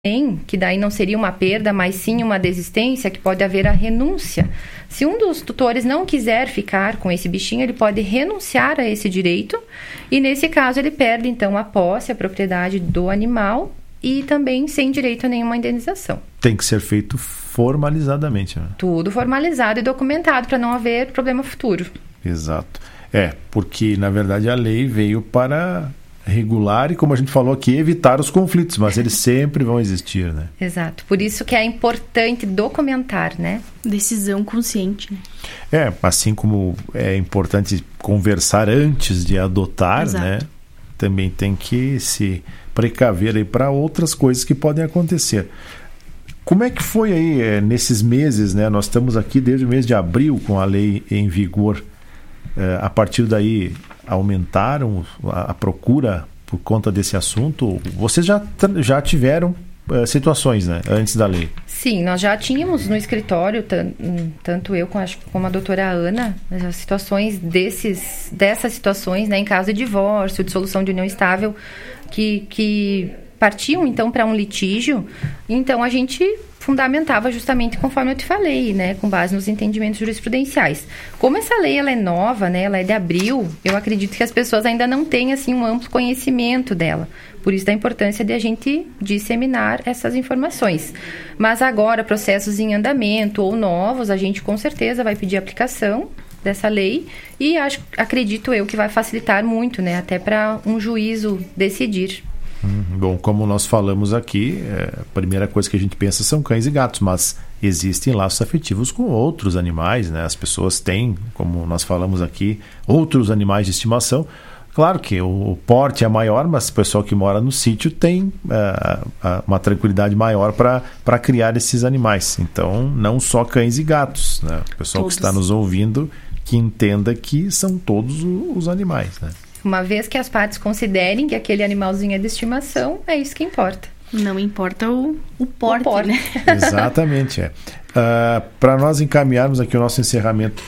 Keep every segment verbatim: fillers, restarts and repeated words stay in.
que daí não seria uma perda, mas sim uma desistência, que pode haver a renúncia. Se um dos tutores não quiser ficar com esse bichinho, ele pode renunciar a esse direito e, nesse caso, ele perde, então, a posse, a propriedade do animal e também sem direito a nenhuma indenização. Tem que ser feito formalizadamente, né? Tudo formalizado e documentado para não haver problema futuro. Exato. É, porque, na verdade, a lei veio para regular e, como a gente falou aqui, evitar os conflitos, mas eles sempre vão existir, né? Exato. Por isso que é importante documentar, né? Decisão consciente, né? É, assim como é importante conversar antes de adotar, Exato. Né? Também tem que se precaver aí para outras coisas que podem acontecer. Como é que foi aí é, nesses meses, né? Nós estamos aqui desde o mês de abril com a lei em vigor. É, a partir daí aumentaram a, a procura por conta desse assunto? Vocês já, já tiveram é, situações, né, antes da lei? Sim, nós já tínhamos no escritório, t- tanto eu como, como a doutora Ana, as situações desses, dessas situações, né, em caso de divórcio, dissolução de união estável, que, que partiam então para um litígio. Então a gente fundamentava justamente conforme eu te falei, né, com base nos entendimentos jurisprudenciais. Como essa lei ela é nova, né, ela é de abril, eu acredito que as pessoas ainda não têm assim um amplo conhecimento dela. Por isso da importância de a gente disseminar essas informações. Mas agora, processos em andamento ou novos, a gente com certeza vai pedir aplicação dessa lei e acho, acredito eu que vai facilitar muito, né, até para um juízo decidir. Hum, bom, como nós falamos aqui, é, a primeira coisa que a gente pensa são cães e gatos, mas existem laços afetivos com outros animais, né? As pessoas têm, como nós falamos aqui, outros animais de estimação. Claro que o, o porte é maior, mas o pessoal que mora no sítio tem uh, uh, uma tranquilidade maior para criar esses animais. Então, não só cães e gatos, né? O pessoal todos. Que está nos ouvindo, que entenda que são todos o, os animais, né? Uma vez que as partes considerem que aquele animalzinho é de estimação, é isso que importa. Não importa o, o porte, o porte. Né? Exatamente, é. Uh, para nós encaminharmos aqui o nosso encerramento,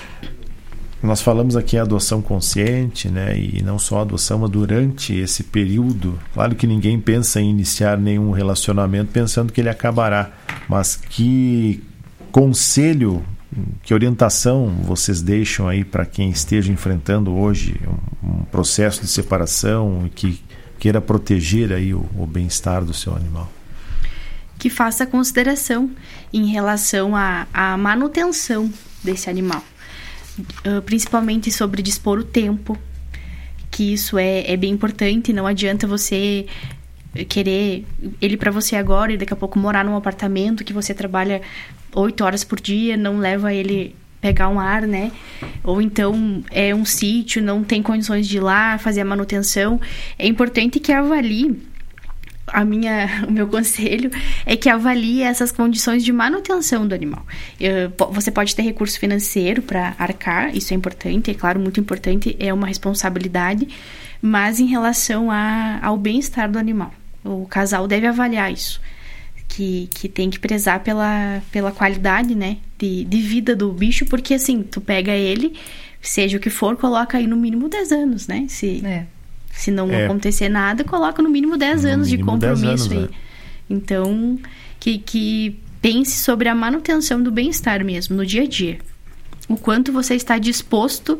nós falamos aqui em adoção consciente, né? E não só adoção, mas durante esse período. Claro que ninguém pensa em iniciar nenhum relacionamento pensando que ele acabará, mas que conselho, que orientação vocês deixam aí para quem esteja enfrentando hoje um, um processo de separação e que queira proteger aí o, o bem-estar do seu animal? Que faça consideração em relação à, à manutenção desse animal, uh, principalmente sobre dispor o tempo, que isso é, é bem importante. Não adianta você querer ele para você agora e daqui a pouco morar num apartamento que você trabalha oito horas por dia, não leva ele pegar um ar, né? Ou então é um sítio, não tem condições de ir lá fazer a manutenção. É importante que avalie, a minha, o meu conselho é que avalie essas condições de manutenção do animal. Eu, você pode ter recurso financeiro para arcar, isso é importante, é claro, muito importante, é uma responsabilidade, mas em relação a, ao bem-estar do animal, o casal deve avaliar isso. Que, que tem que prezar pela, pela qualidade, né, de, de vida do bicho, porque assim, tu pega ele, seja o que for, coloca aí no mínimo dez anos, né? Se, é. se não é. acontecer nada, coloca no mínimo dez anos de compromisso aí. É. Então, que, que pense sobre a manutenção do bem-estar mesmo, no dia a dia. O quanto você está disposto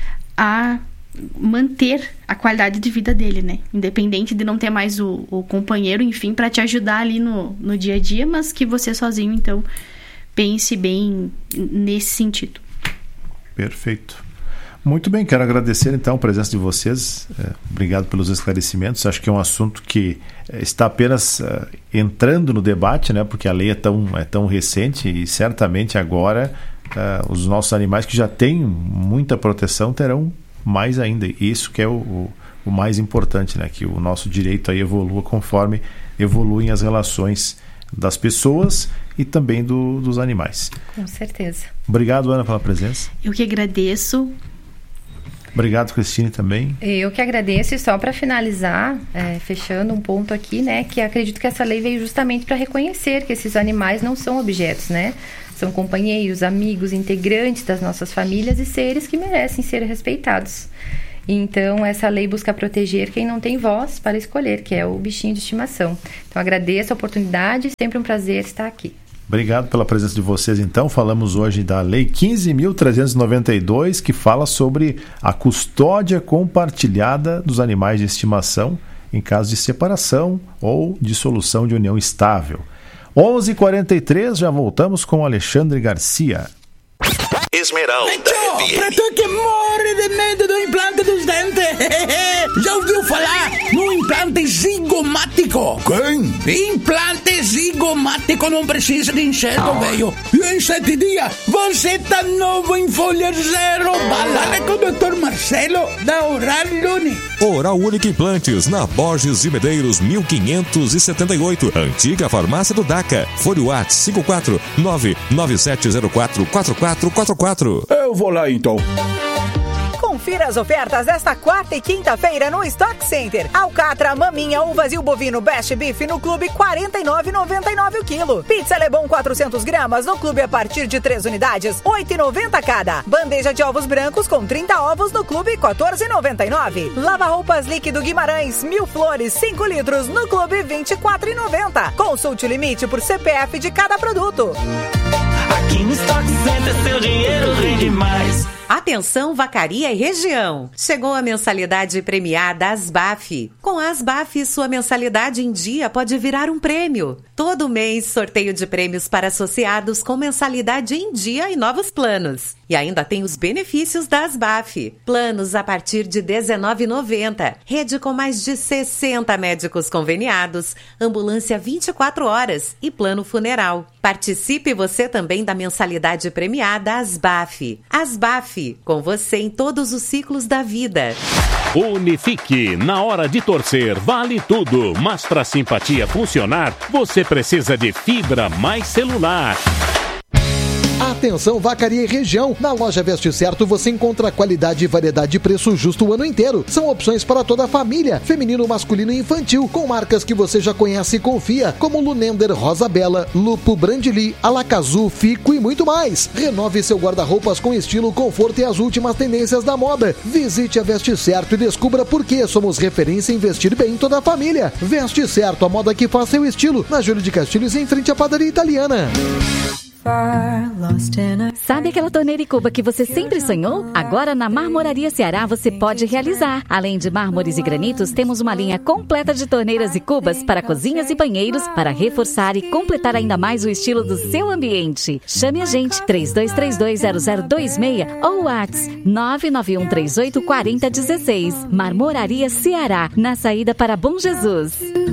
a manter a qualidade de vida dele, né? Independente de não ter mais o, o companheiro, enfim, para te ajudar ali no, no dia a dia, mas que você sozinho, então, pense bem nesse sentido. Perfeito. Muito bem, quero agradecer, então, a presença de vocês. É, obrigado pelos esclarecimentos. Acho que é um assunto que está apenas uh, entrando no debate, né? Porque a lei é tão, é tão recente e certamente agora uh, os nossos animais que já têm muita proteção terão mais ainda. Isso que é o, o, o mais importante, né? Que o nosso direito aí evolua conforme evoluem as relações das pessoas e também do, dos animais. Com certeza. Obrigado, Ana, pela presença. Eu que agradeço. Obrigado, Cristine, também. Eu que agradeço, e só para finalizar, é, fechando um ponto aqui, né? Que acredito que essa lei veio justamente para reconhecer que esses animais não são objetos, né? São companheiros, amigos, integrantes das nossas famílias e seres que merecem ser respeitados. Então, essa lei busca proteger quem não tem voz para escolher, que é o bichinho de estimação. Então, agradeço a oportunidade, sempre um prazer estar aqui. Obrigado pela presença de vocês, então. Falamos hoje da Lei quinze mil trezentos e noventa e dois, que fala sobre a custódia compartilhada dos animais de estimação em caso de separação ou dissolução de união estável. onze e quarenta e três, já voltamos com Alexandre Garcia. Esmeralda F M. Pra tu que morre de medo do implante dos dentes. Já ouviu falar no implante zigomático? Quem? Implante zigomático não precisa de enxerto, velho. E em sete dias você tá novo em folha zero. Balada com o doutor Marcelo da Oral Uni. Oral Única Implantes, na Borges de Medeiros, mil quinhentos e setenta e oito. Antiga farmácia do DACA. Fone WhatsApp cinco quatro nove nove sete zero quatro quatro quatro quatro quatro. Eu vou lá então. Confira as ofertas desta quarta e quinta-feira no Stock Center. Alcatra, maminha ou vazio bovino Best Beef no Clube quarenta e nove reais e noventa e nove centavos o quilo. Pizza Lebon quatrocentas gramas no Clube a partir de três unidades, oito reais e noventa centavos cada. Bandeja de ovos brancos com trinta ovos no Clube quatorze reais e noventa e nove centavos. Lava-roupas líquido Guimarães, mil flores, cinco litros no Clube vinte e quatro reais e noventa centavos. Consulte o limite por C P F de cada produto. Aqui no Stock Center seu dinheiro rende mais. Atenção, Vacaria e região! Chegou a mensalidade premiada Asbaf. Com a Asbaf, sua mensalidade em dia pode virar um prêmio. Todo mês, sorteio de prêmios para associados com mensalidade em dia e novos planos. E ainda tem os benefícios da Asbaf. Planos a partir de dezenove reais e noventa centavos. Rede com mais de sessenta médicos conveniados. Ambulância vinte e quatro horas e plano funeral. Participe você também da mensalidade premiada Asbaf. Asbaf, com você em todos os ciclos da vida. Unifique, na hora de torcer, vale tudo. Mas para simpatia funcionar, você precisa de fibra mais celular. Atenção, Vacaria e região. Na loja Veste Certo você encontra qualidade e variedade de preço justo o ano inteiro. São opções para toda a família, feminino, masculino e infantil, com marcas que você já conhece e confia, como Lunender, Rosa Bela, Lupo, Brandili, Alacazu, Fico e muito mais. Renove seu guarda-roupas com estilo, conforto e as últimas tendências da moda. Visite a Veste Certo e descubra por que somos referência em vestir bem toda a família. Veste Certo, a moda que faz seu estilo. Na Júlio de Castilhos, em frente à padaria italiana. Sabe aquela torneira e cuba que você sempre sonhou? Agora na Marmoraria Ceará você pode realizar. Além de mármores e granitos, temos uma linha completa de torneiras e cubas para cozinhas e banheiros para reforçar e completar ainda mais o estilo do seu ambiente. Chame a gente três dois três dois zero zero dois seis ou WhatsApp nove nove um três oito quatro zero um seis. Marmoraria Ceará, na saída para Bom Jesus.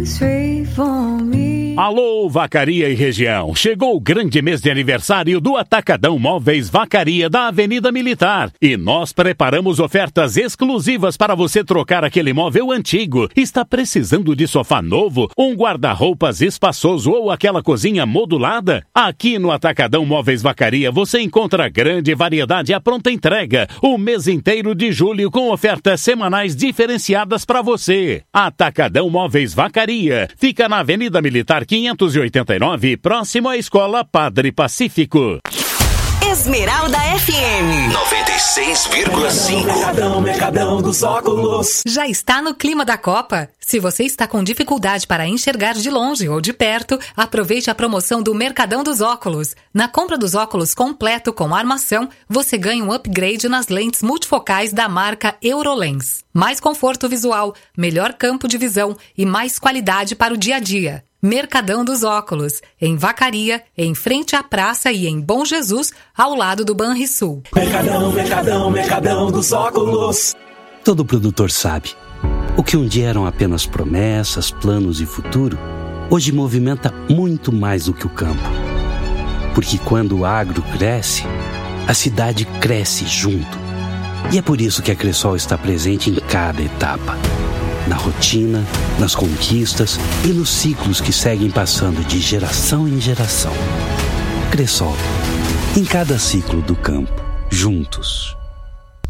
Alô, Vacaria e região. Chegou o grande mês de aniversário do Atacadão Móveis Vacaria da Avenida Militar. E nós preparamos ofertas exclusivas para você trocar aquele móvel antigo. Está precisando de sofá novo, um guarda-roupas espaçoso ou aquela cozinha modulada? Aqui no Atacadão Móveis Vacaria você encontra grande variedade à pronta entrega. O mês inteiro de julho com ofertas semanais diferenciadas para você. Atacadão Móveis Vacaria. Fica na Avenida Militar quinhentos e oitenta e nove, próximo à Escola Padre Pacífico. Esmeralda F M noventa e seis vírgula cinco. Mercadão, Mercadão dos Óculos. Já está no clima da Copa? Se você está com dificuldade para enxergar de longe ou de perto, aproveite a promoção do Mercadão dos Óculos. Na compra dos óculos completo com armação, você ganha um upgrade nas lentes multifocais da marca Eurolens. Mais conforto visual, melhor campo de visão e mais qualidade para o dia a dia. Mercadão dos Óculos, em Vacaria, em frente à praça e em Bom Jesus, ao lado do Banrisul. Mercadão, Mercadão, Mercadão dos Óculos. Todo produtor sabe, o que um dia eram apenas promessas, planos e futuro, hoje movimenta muito mais do que o campo. Porque quando o agro cresce, a cidade cresce junto. E é por isso que a Cressol está presente em cada etapa. Na rotina, nas conquistas e nos ciclos que seguem passando de geração em geração. Cressol, em cada ciclo do campo, juntos.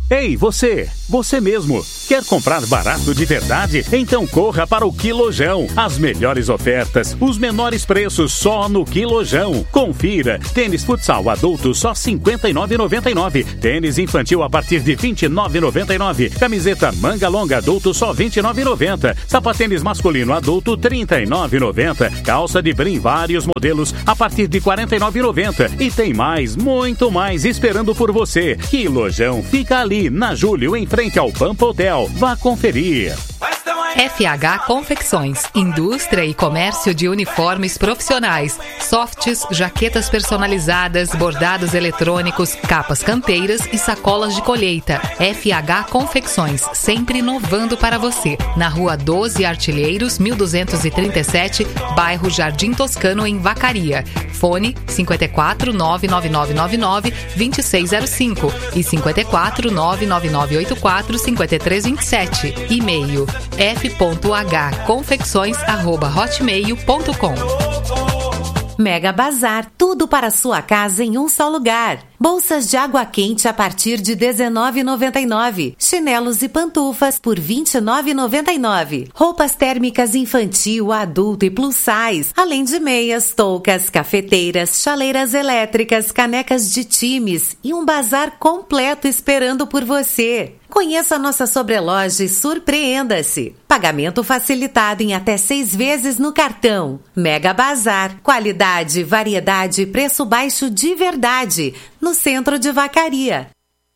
Ei, você! Você mesmo! Quer comprar barato de verdade? Então corra para o Quilojão. As melhores ofertas, os menores preços só no Quilojão. Confira. Tênis futsal adulto só cinquenta e nove reais e noventa e nove centavos. Tênis infantil a partir de vinte e nove reais e noventa e nove centavos. Camiseta manga longa adulto só vinte e nove reais e noventa centavos. Sapatênis masculino adulto trinta e nove reais e noventa centavos. Calça de brim vários modelos a partir de quarenta e nove reais e noventa centavos. E tem mais, muito mais esperando por você. Quilojão fica ali na Júlio, em frente ao Pampa Hotel. Vá conferir. F H Confecções, indústria e comércio de uniformes profissionais, softs, jaquetas personalizadas, bordados eletrônicos, capas canteiras e sacolas de colheita. F H Confecções, sempre inovando para você. Na rua doze Artilheiros, mil duzentos e trinta e sete, bairro Jardim Toscano, em Vacaria. Fone cinco quatro nove nove nove nove nove dois seis zero cinco e cinco quatro nove nove nove oito quatro cinco três dois sete. E-mail f ponto h confecções arroba hotmail ponto com. Mega Bazar, tudo para sua casa em um só lugar. Bolsas de água quente a partir de dezenove reais e noventa e nove centavos. Chinelos e pantufas por vinte e nove reais e noventa e nove centavos. Roupas térmicas infantil, adulto e plus size. Além de meias, toucas, cafeteiras, chaleiras elétricas, canecas de times e um bazar completo esperando por você. Conheça a nossa sobreloja e surpreenda-se. Pagamento facilitado em até seis vezes no cartão. Mega Bazar. Qualidade, variedade e preço baixo de verdade. No centro de Vacaria.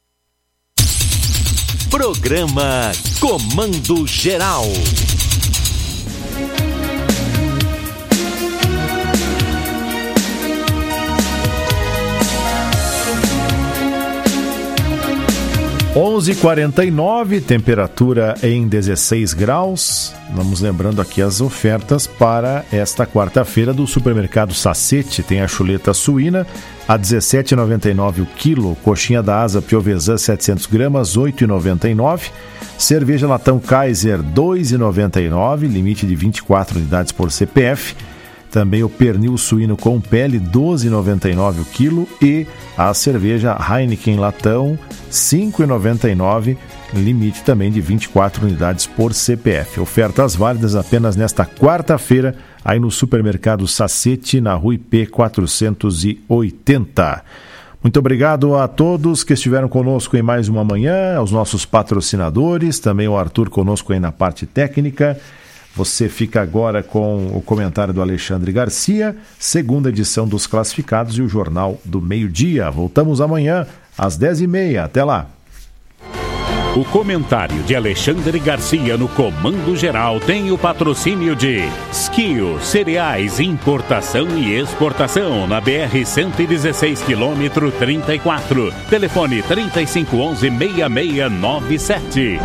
Programa Comando Geral. onze e quarenta e nove, temperatura em dezesseis graus. Vamos lembrando aqui as ofertas para esta quarta-feira do supermercado Sacete. Tem a chuleta suína a dezessete reais e noventa e nove centavos o quilo. Coxinha da asa Piovesan setecentos gramas, oito reais e noventa e nove centavos. Cerveja latão Kaiser, dois reais e noventa e nove centavos, limite de vinte e quatro unidades por C P F. Também o pernil suíno com pele, doze reais e noventa e nove centavos o quilo. E a cerveja Heineken latão, cinco reais e noventa e nove centavos, limite também de vinte e quatro unidades por C P F. Ofertas válidas apenas nesta quarta-feira, aí no supermercado Sacete, na Rua I P quatrocentos e oitenta. Muito obrigado a todos que estiveram conosco em mais uma manhã, aos nossos patrocinadores, também o Arthur conosco aí na parte técnica. Você fica agora com o comentário do Alexandre Garcia, segunda edição dos classificados e o Jornal do Meio-Dia. Voltamos amanhã às dez e meia. Até lá. O comentário de Alexandre Garcia no Comando Geral tem o patrocínio de Skio, cereais, importação e exportação, na B R cento e dezesseis, quilômetro trinta e quatro. Telefone trinta e cinco onze, seis seis nove sete.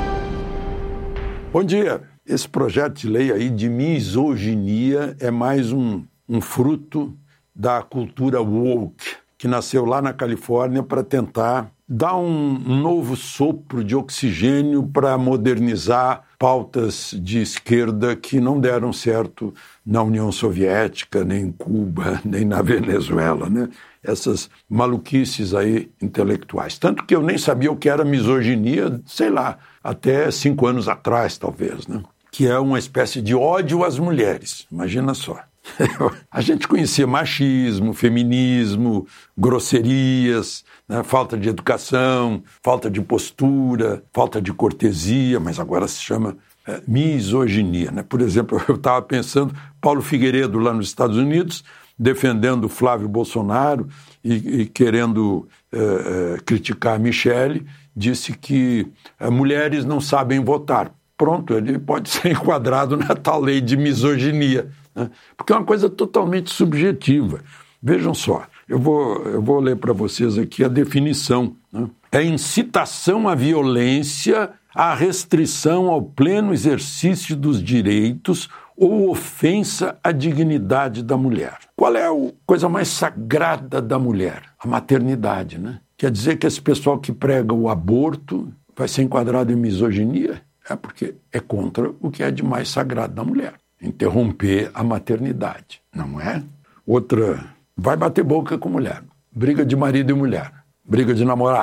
Bom dia. Esse projeto de lei aí de misoginia é mais um, um fruto da cultura woke, que nasceu lá na Califórnia para tentar dar um, um novo sopro de oxigênio para modernizar pautas de esquerda que não deram certo na União Soviética, nem em Cuba, nem na Venezuela, né? Essas maluquices aí intelectuais. Tanto que eu nem sabia o que era misoginia, sei lá, até cinco anos atrás, talvez, né? Que é uma espécie de ódio às mulheres. Imagina só. A gente conhecia machismo, feminismo, grosserias, né, falta de educação, falta de postura, falta de cortesia, mas agora se chama é, misoginia. Né? Por exemplo, eu estava pensando, Paulo Figueiredo lá nos Estados Unidos, defendendo Flávio Bolsonaro e, e querendo é, é, criticar a Michele, disse que é, mulheres não sabem votar. Pronto, ele pode ser enquadrado na tal lei de misoginia, né? Porque é uma coisa totalmente subjetiva. Vejam só, eu vou, eu vou ler para vocês aqui a definição, né? É incitação à violência, à restrição ao pleno exercício dos direitos ou ofensa à dignidade da mulher. Qual é a coisa mais sagrada da mulher? A maternidade, né? Quer dizer que esse pessoal que prega o aborto vai ser enquadrado em misoginia? É porque é contra o que é de mais sagrado da mulher. Interromper a maternidade, não é? Outra, vai bater boca com mulher. Briga de marido e mulher. Briga de namorados.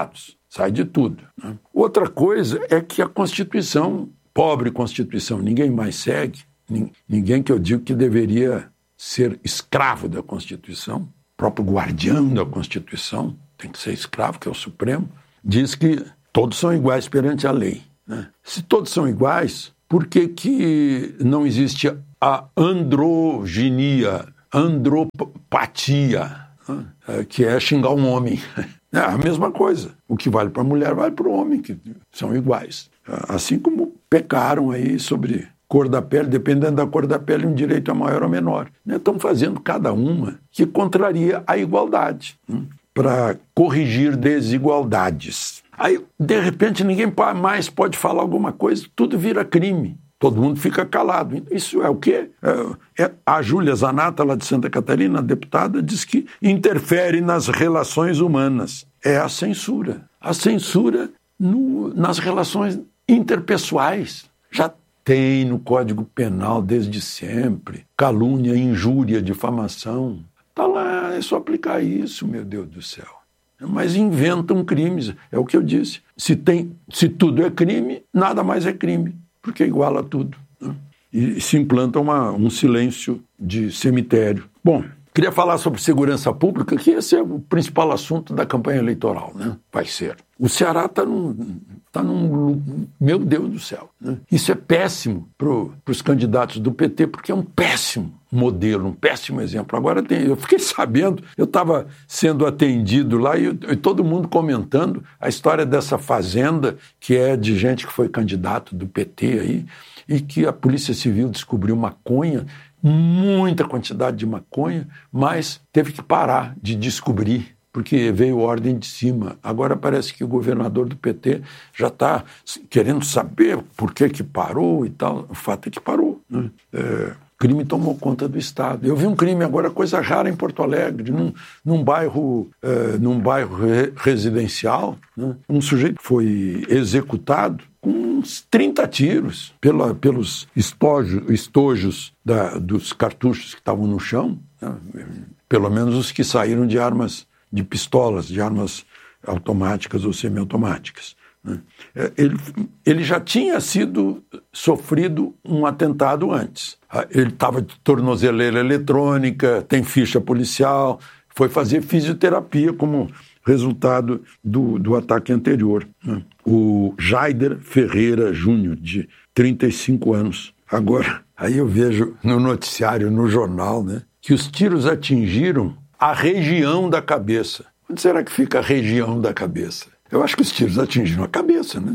sai de tudo. Né? Outra coisa é que a Constituição, pobre Constituição, ninguém mais segue, ninguém que eu digo que deveria ser escravo da Constituição, o próprio guardião da Constituição tem que ser escravo, que é o Supremo, diz que todos são iguais perante a lei. Né? Se todos são iguais, por que que não existe a androginia, andropatia, né? Que é xingar um homem? É a mesma coisa. O que vale para a mulher vale para o homem, que são iguais. Assim como pecaram aí sobre cor da pele, dependendo da cor da pele, um direito é maior ou menor. Estão fazendo cada uma que contraria a igualdade, né? Para corrigir desigualdades. Aí, de repente, ninguém mais pode falar alguma coisa, tudo vira crime. Todo mundo fica calado. Isso é o quê? É, é, a Júlia Zanata, lá de Santa Catarina, a deputada, diz que interfere nas relações humanas. É a censura. A censura no, nas relações interpessoais. Já tem no Código Penal desde sempre. Calúnia, injúria, difamação. Está lá, é só aplicar isso, meu Deus do céu. Mas inventam crimes. É o que eu disse. Se, tem, se tudo é crime, nada mais é crime. Porque iguala tudo, né? E se implanta uma, um silêncio de cemitério. Bom, queria falar sobre segurança pública, que esse é o principal assunto da campanha eleitoral, né? Vai ser. O Ceará está num, tá num... Meu Deus do céu, né? Isso é péssimo para os candidatos do P T, porque é um péssimo modelo, um péssimo exemplo. Agora, tem, eu fiquei sabendo, eu estava sendo atendido lá e, e todo mundo comentando a história dessa fazenda, que é de gente que foi candidato do P T aí, e que a Polícia Civil descobriu maconha, muita quantidade de maconha, mas teve que parar de descobrir, porque veio ordem de cima. Agora parece que o governador do P T já está querendo saber por que que parou e tal. O fato é que parou, né? É, o crime tomou conta do Estado. Eu vi um crime agora, coisa rara, em Porto Alegre, num, num bairro, é, num bairro re- residencial, né? Um sujeito foi executado com uns trinta tiros pela, pelos estojos, estojos da, dos cartuchos que estavam no chão, né? Pelo menos os que saíram de armas, de pistolas, de armas automáticas ou semiautomáticas, né? Ele, ele já tinha sido sofrido um atentado antes. Ele estava de tornozeleira eletrônica, tem ficha policial, foi fazer fisioterapia como resultado do, do ataque anterior, né? O Jaider Ferreira Júnior, de trinta e cinco anos. Agora, aí eu vejo no noticiário, no jornal, né, que os tiros atingiram a região da cabeça. Onde será que fica a região da cabeça? Eu acho que os tiros atingiram a cabeça, né?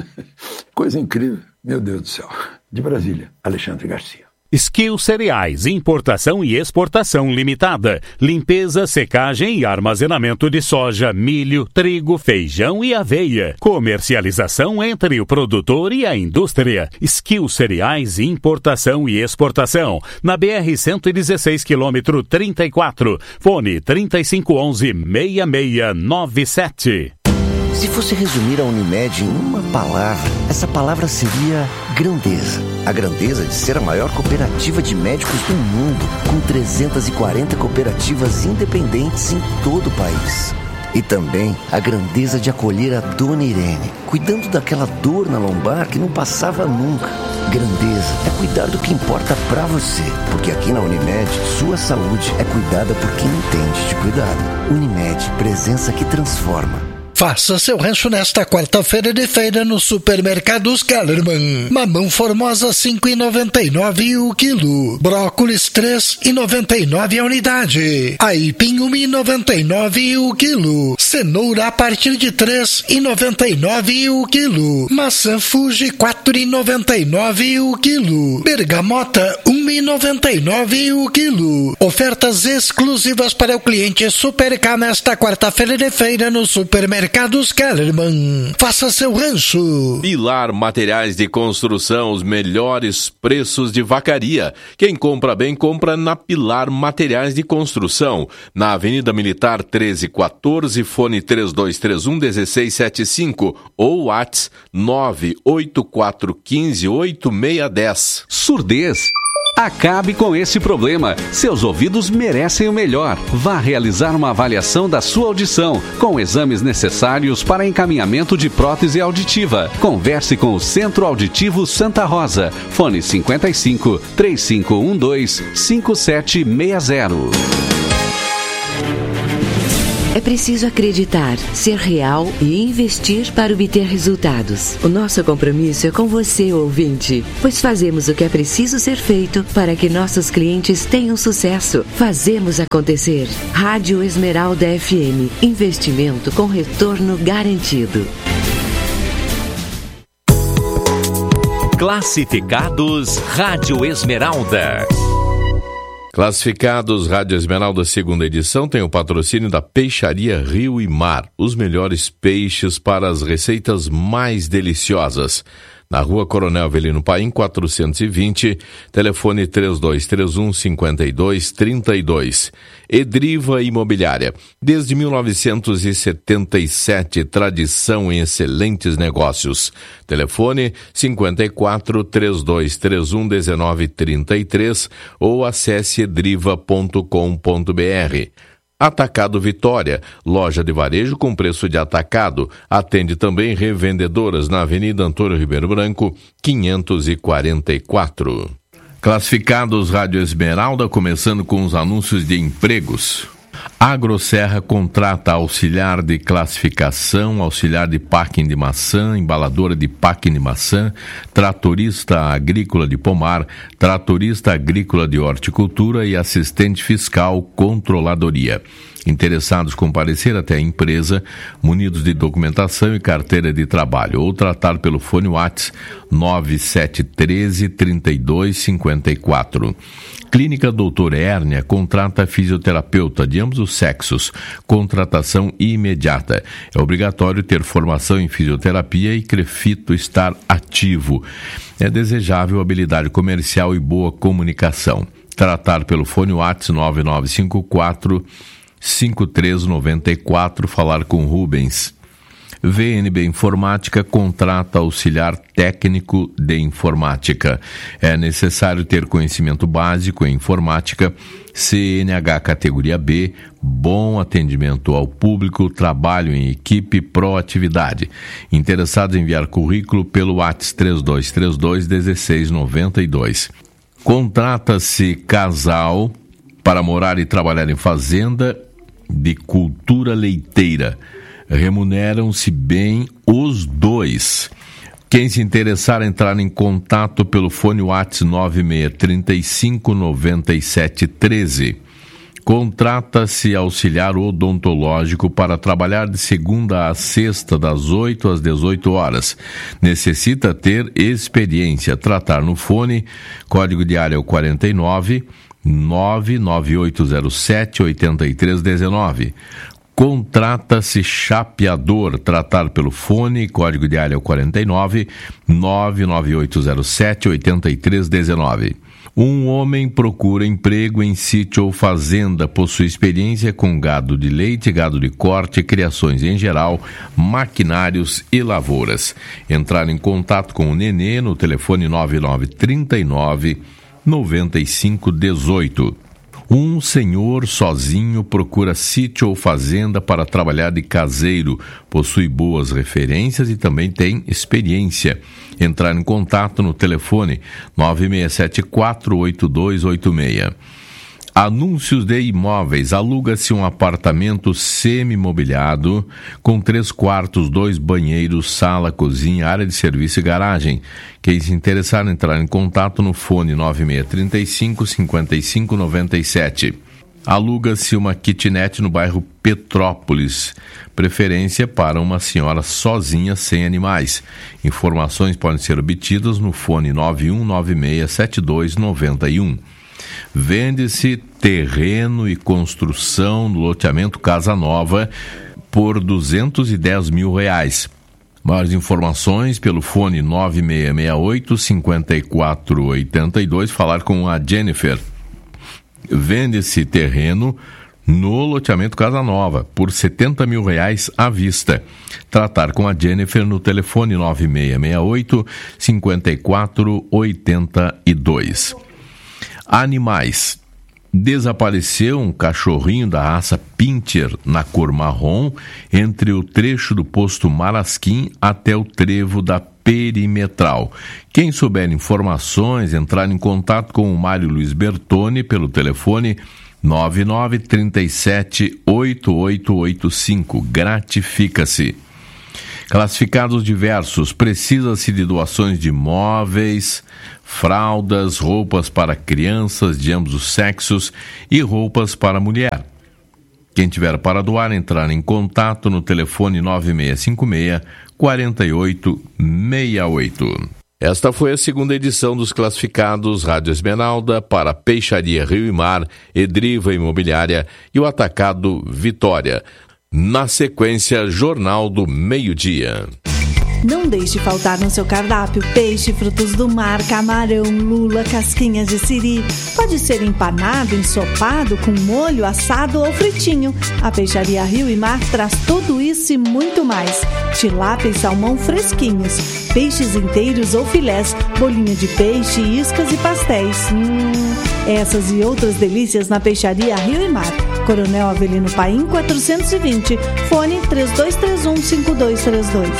Coisa incrível. Meu Deus do céu. De Brasília, Alexandre Garcia. Skill Cereais, importação e exportação limitada. Limpeza, secagem e armazenamento de soja, milho, trigo, feijão e aveia. Comercialização entre o produtor e a indústria. Skill Cereais, importação e exportação. Na B R cento e dezesseis, quilômetro trinta e quatro. Fone trinta e cinco onze, seis seis nove sete. Se fosse resumir a Unimed em uma palavra, essa palavra seria grandeza. A grandeza de ser a maior cooperativa de médicos do mundo, com trezentas e quarenta cooperativas independentes em todo o país. E também a grandeza de acolher a Dona Irene, cuidando daquela dor na lombar que não passava nunca. Grandeza é cuidar do que importa pra você, porque aqui na Unimed, sua saúde é cuidada por quem entende de cuidado. Unimed, presença que transforma. Faça seu rancho nesta quarta-feira de feira no Supermercados Kellerman. Mamão formosa cinco reais e noventa e nove centavos o quilo. Brócolis três reais e noventa e nove centavos a unidade. Aipim um real e noventa e nove centavos o quilo. Cenoura a partir de três reais e noventa e nove centavos o quilo. Maçã Fuji quatro reais e noventa e nove centavos o quilo. Bergamota um real e noventa e nove centavos o quilo. Ofertas exclusivas para o cliente Supercar nesta quarta-feira de feira no Supermercado Mercados Kellerman. Faça seu rancho. Pilar Materiais de Construção, os melhores preços de Vacaria. Quem compra bem, compra na Pilar Materiais de Construção. Na Avenida Militar treze quatorze, fone três dois três um, um seis sete cinco ou WhatsApp nove oito quatro um cinco oito seis um zero. Surdez, Acabe com esse problema. Seus ouvidos merecem o melhor. Vá realizar uma avaliação da sua audição, com exames necessários para encaminhamento de prótese auditiva. Converse com o Centro Auditivo Santa Rosa. Fone cinquenta e cinco, três cinco um dois, cinco sete seis zero. É preciso acreditar, ser real e investir para obter resultados. O nosso compromisso é com você, ouvinte, pois fazemos o que é preciso ser feito para que nossos clientes tenham sucesso. Fazemos acontecer. Rádio Esmeralda F M. Investimento com retorno garantido. Classificados Rádio Esmeralda. Classificados Rádio Esmeralda, segunda edição, tem o patrocínio da Peixaria Rio e Mar. Os melhores peixes para as receitas mais deliciosas. Na Rua Coronel Avelino Paim, quatrocentos e vinte, telefone três dois três um, cinco dois três dois. Edriva Imobiliária. Desde mil novecentos e setenta e sete, tradição em excelentes negócios. Telefone cinquenta e quatro, três dois três um, dezenove trinta e três ou acesse edriva ponto com ponto br. Atacado Vitória, loja de varejo com preço de atacado. Atende também revendedoras na Avenida Antônio Ribeiro Branco, quinhentos e quarenta e quatro. Classificados Rádio Esmeralda, começando com os anúncios de empregos. Agroserra contrata auxiliar de classificação, auxiliar de packing de maçã, embaladora de packing de maçã, tratorista agrícola de pomar, tratorista agrícola de horticultura e assistente fiscal controladoria. Interessados comparecer até a empresa, munidos de documentação e carteira de trabalho, ou tratar pelo fone WhatsApp nove sete um três, três dois cinco quatro. Clínica Doutor Hérnia contrata fisioterapeuta de ambos os sexos. Contratação imediata. É obrigatório ter formação em fisioterapia e Crefito estar ativo. É desejável habilidade comercial e boa comunicação. Tratar pelo fone WhatsApp nove nove cinco quatro, cinco três nove quatro. Falar com Rubens. V N B Informática contrata auxiliar técnico de informática. É necessário ter conhecimento básico em informática, C N H categoria B, bom atendimento ao público, trabalho em equipe, proatividade. Interessados em enviar currículo pelo WhatsApp três dois três dois, um seis nove dois. Contrata-se casal para morar e trabalhar em fazenda de cultura leiteira. Remuneram-se bem os dois. Quem se interessar, entrar em contato pelo fone WhatsApp nove seis três cinco, nove sete um três. Contrata-se auxiliar odontológico para trabalhar de segunda a sexta, das oito às dezoito horas. Necessita ter experiência. Tratar no fone, código de área é o quarenta e nove, nove nove oito zero sete, oito três um nove. Contrata-se chapeador, tratar pelo fone, código de área é o quarenta e nove, nove nove oito zero sete, oito três um nove. Um homem procura emprego em sítio ou fazenda, possui experiência com gado de leite, gado de corte, criações em geral, maquinários e lavouras. Entrar em contato com o Nenê no telefone nove nove três nove, nove cinco um oito. Um senhor sozinho procura sítio ou fazenda para trabalhar de caseiro, possui boas referências e também tem experiência. Entrar em contato no telefone nove seis sete quatro, oito dois oito seis. Anúncios de imóveis. Aluga-se um apartamento semi-mobiliado com três quartos, dois banheiros, sala, cozinha, área de serviço e garagem. Quem se interessar, entrar em contato no fone nove seis três cinco, cinco cinco nove sete. Aluga-se uma kitnet no bairro Petrópolis. Preferência para uma senhora sozinha sem animais. Informações podem ser obtidas no fone nove um nove seis, sete dois nove um. Vende-se terreno e construção no loteamento Casa Nova por duzentos e dez mil reais. Mais informações pelo fone nove seis seis oito, cinco quatro oito dois. Falar com a Jennifer. Vende-se terreno no loteamento Casa Nova por setenta mil reais à vista. Tratar com a Jennifer no telefone nove seis seis oito, cinco quatro oito dois. Animais. Desapareceu um cachorrinho da raça Pinscher na cor marrom entre o trecho do posto Marasquim até o trevo da Perimetral. Quem souber informações, entrar em contato com o Mário Luiz Bertoni pelo telefone nove nove três sete oito oito oito cinco. Gratifica-se. Classificados diversos. Precisa-se de doações de móveis, fraldas, roupas para crianças de ambos os sexos e roupas para mulher. Quem tiver para doar, entrar em contato no telefone nove seis cinco seis, quatro oito seis oito. Esta foi a segunda edição dos classificados Rádio Esmeralda para Peixaria Rio e Mar, Edriva Imobiliária e o Atacado Vitória. Na sequência, Jornal do Meio-Dia. Não deixe faltar no seu cardápio peixe, frutos do mar, camarão, lula, casquinhas de siri. Pode ser empanado, ensopado, com molho, assado ou fritinho. A Peixaria Rio e Mar traz tudo isso e muito mais. Tilápia e salmão fresquinhos, peixes inteiros ou filés, bolinho de peixe, iscas e pastéis. Hum, essas e outras delícias na Peixaria Rio e Mar. Coronel Avelino Paim quatrocentos e vinte, fone três dois três um, cinco dois três dois.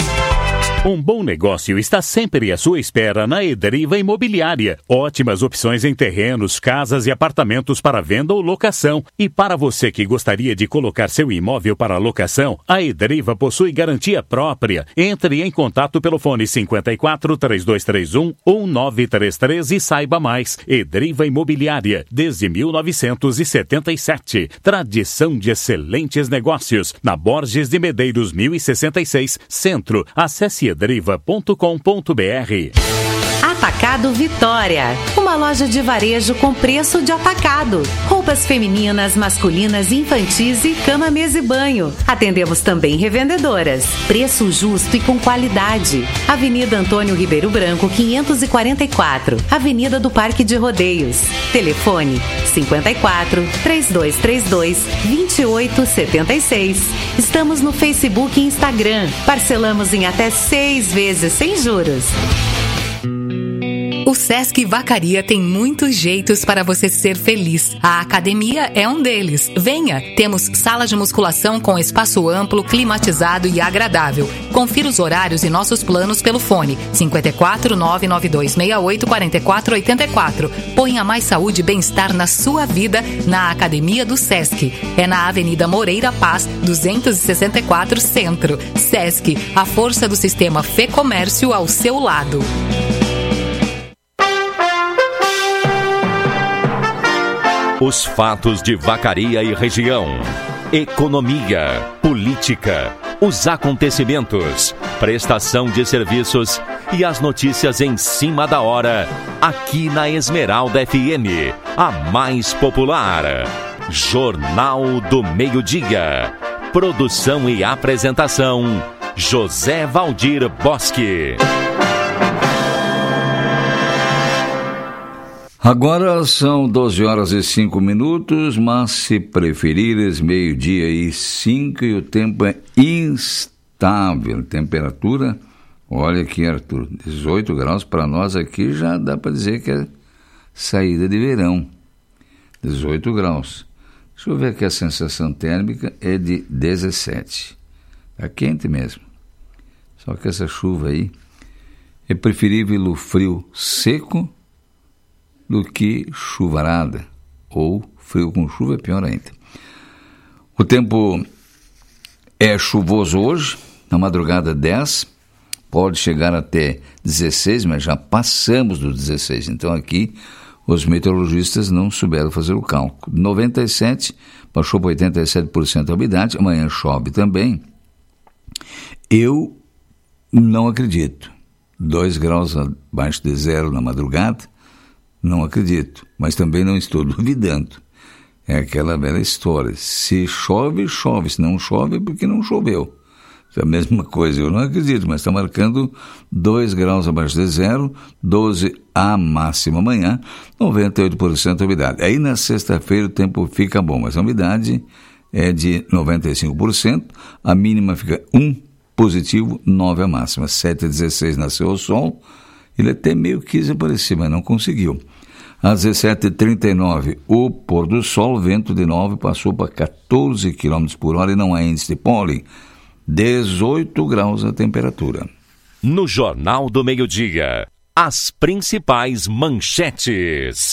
Um bom negócio está sempre à sua espera na Edriva Imobiliária. Ótimas opções em terrenos, casas e apartamentos para venda ou locação. E para você que gostaria de colocar seu imóvel para locação, a Edriva possui garantia própria. Entre em contato pelo fone cinco quatro, três dois três um, um nove três três e saiba mais. Edriva Imobiliária, desde mil novecentos e setenta e sete. Tradição de excelentes negócios. Na Borges de Medeiros mil e sessenta e seis, Centro. Acesse edriva ponto com ponto b r. Atacado Vitória, uma loja de varejo com preço de atacado. Roupas femininas, masculinas, infantis e cama, mesa e banho. Atendemos também revendedoras. Preço justo e com qualidade. Avenida Antônio Ribeiro Branco, quinhentos e quarenta e quatro. Avenida do Parque de Rodeios. Telefone cinco quatro, três dois três dois, dois oito sete seis. Estamos no Facebook e Instagram. Parcelamos em até seis vezes sem juros. O Sesc Vacaria tem muitos jeitos para você ser feliz. A academia é um deles. Venha! Temos sala de musculação com espaço amplo, climatizado e agradável. Confira os horários e nossos planos pelo fone cinco quatro, nove nove dois seis oito, quatro quatro oito quatro. Ponha mais saúde e bem-estar na sua vida na Academia do Sesc. É na Avenida Moreira Paz, duzentos e sessenta e quatro, Centro. Sesc, a força do sistema Fê Comércio ao seu lado. Os fatos de Vacaria e região. Economia, política, os acontecimentos, prestação de serviços e as notícias em cima da hora, aqui na Esmeralda F M, a mais popular. Jornal do Meio-Dia. Produção e apresentação, José Valdir Bosque. Agora são doze horas e cinco minutos, mas se preferires, meio-dia e cinco e o tempo é instável. Temperatura, olha aqui, Arthur, dezoito graus para nós aqui já dá para dizer que é saída de verão. dezoito graus. Deixa eu ver aqui, a sensação térmica é de dezessete. Está quente mesmo. Só que essa chuva aí é preferível o frio seco do que chuvarada, ou frio com chuva é pior ainda. O tempo é chuvoso hoje, na madrugada dez, pode chegar até dezesseis, mas já passamos do dezesseis, então aqui os meteorologistas não souberam fazer o cálculo. noventa e sete, baixou para oitenta e sete por cento a umidade, amanhã chove também. Eu não acredito. dois graus abaixo de zero na madrugada, não acredito, mas também não estou duvidando. É aquela velha história. Se chove, chove. Se não chove, é porque não choveu. É a mesma coisa. Eu não acredito, mas está marcando dois graus abaixo de zero, doze a máxima amanhã, noventa e oito por cento a umidade. Aí na sexta-feira o tempo fica bom, mas a umidade é de noventa e cinco por cento, a mínima fica um positivo, nove a máxima. sete a dezesseis nasceu o sol. Ele até meio quis aparecer, mas não conseguiu. Às dezessete e trinta e nove, o pôr do sol, vento de nove passou para quatorze quilômetros por hora e não há índice de pólen. dezoito graus a temperatura. No Jornal do Meio-Dia, as principais manchetes.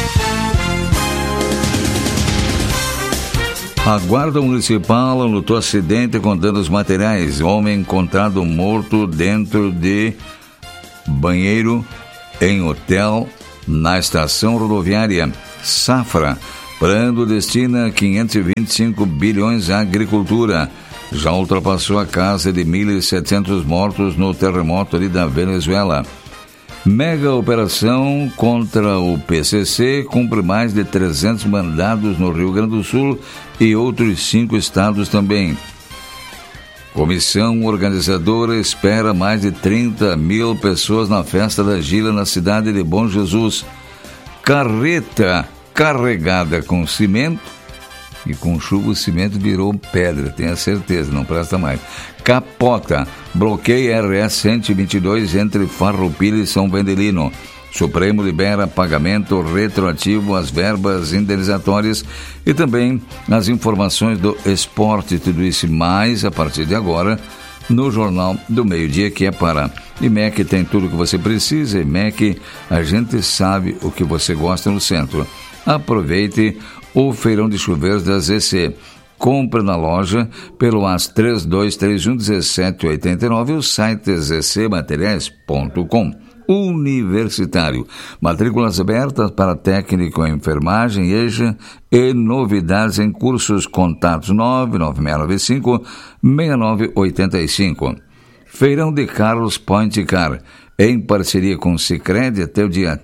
A Guarda Municipal anotou acidente com danos materiais. Homem encontrado morto dentro de banheiro em hotel na estação rodoviária. Safra. Plano destina quinhentos e vinte e cinco bilhões à agricultura. Já ultrapassou a casa de mil e setecentos mortos no terremoto ali da Venezuela. Mega operação contra o P C C cumpre mais de trezentos mandados no Rio Grande do Sul e outros cinco estados também. Comissão organizadora espera mais de trinta mil pessoas na festa da Gila na cidade de Bom Jesus. Carreta carregada com cimento e com chuva o cimento virou pedra, tenha certeza, não presta mais. Capota, bloqueia R S cento e vinte e dois entre Farroupilha e São Vendelino. Supremo libera pagamento retroativo às verbas indenizatórias e também as informações do esporte. Tudo isso mais a partir de agora no Jornal do Meio-Dia, que é para I M E C. Tem tudo o que você precisa. I M E C, a gente sabe o que você gosta no centro. Aproveite o feirão de chuveiros da Z C. Compre na loja pelo A S três dois três um um sete oito nove, o site z c materiais ponto com. Universitário. Matrículas abertas para técnico em enfermagem, E J A e novidades em cursos. Contatos nove nove seis nove cinco seis nove oito cinco. Feirão de Carros Point Car, em parceria com Sicredi até o dia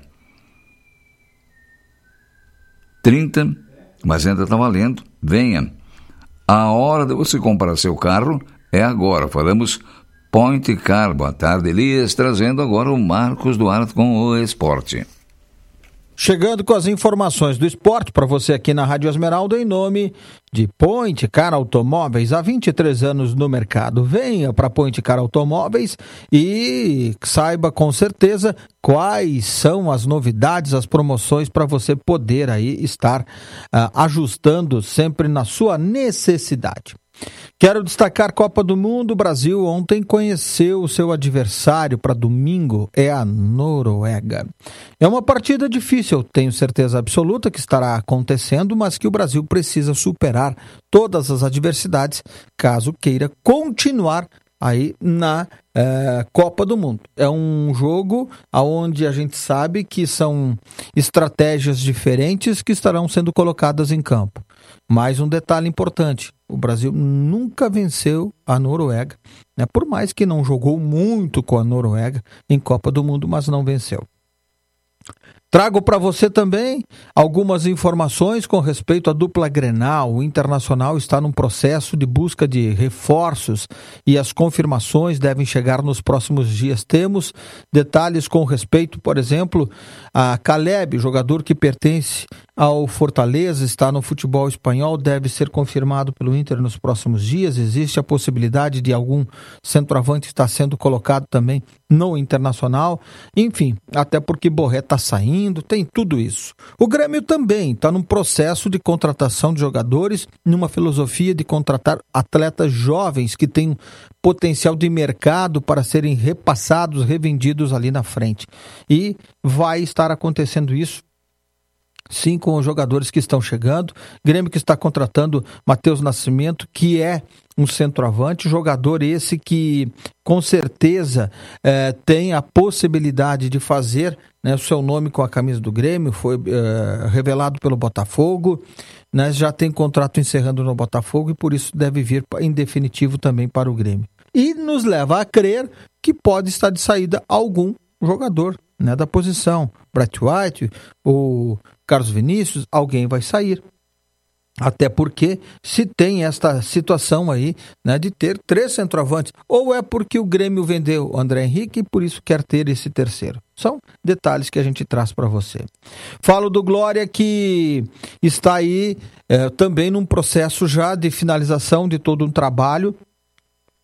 trinta, mas ainda está valendo. Venha. A hora de você comprar seu carro é agora. Falamos Point Car. Boa tarde, Elias, trazendo agora o Marcos Duarte com o esporte. Chegando com as informações do esporte para você aqui na Rádio Esmeralda, em nome de Point Car Automóveis, há vinte e três anos no mercado. Venha para Point Car Automóveis e saiba com certeza quais são as novidades, as promoções para você poder aí estar uh, ajustando sempre na sua necessidade. Quero destacar Copa do Mundo. O Brasil ontem conheceu o seu adversário para domingo, é a Noruega. É uma partida difícil, tenho certeza absoluta que estará acontecendo, mas que o Brasil precisa superar todas as adversidades caso queira continuar aí na é, Copa do Mundo. É um jogo onde a gente sabe que são estratégias diferentes que estarão sendo colocadas em campo. Mais um detalhe importante: o Brasil nunca venceu a Noruega, né? Por mais que não jogou muito com a Noruega em Copa do Mundo, mas não venceu. Trago para você também algumas informações com respeito à dupla Grenal. O Internacional está num processo de busca de reforços e as confirmações devem chegar nos próximos dias. Temos detalhes com respeito, por exemplo, a Caleb, jogador que pertence ao Fortaleza, está no futebol espanhol, deve ser confirmado pelo Inter nos próximos dias. Existe a possibilidade de algum centroavante estar sendo colocado também no Internacional. Enfim, até porque Borré está saindo, tem tudo isso. O Grêmio também está num processo de contratação de jogadores, numa filosofia de contratar atletas jovens que têm potencial de mercado para serem repassados, revendidos ali na frente. E vai estar acontecendo isso, sim, com os jogadores que estão chegando. Grêmio que está contratando Matheus Nascimento, que é um centroavante, jogador esse que com certeza eh, tem a possibilidade de fazer, né, o seu nome com a camisa do Grêmio. Foi eh, revelado pelo Botafogo, né, já tem contrato encerrando no Botafogo e por isso deve vir em definitivo também para o Grêmio. E nos leva a crer que pode estar de saída algum jogador, né, da posição. Brett White, o Carlos Vinícius, alguém vai sair. Até porque se tem esta situação aí, né, de ter três centroavantes, ou é porque o Grêmio vendeu o André Henrique e por isso quer ter esse terceiro. São detalhes que a gente traz para você. Falo do Glória, que está aí é, também num processo já de finalização de todo um trabalho.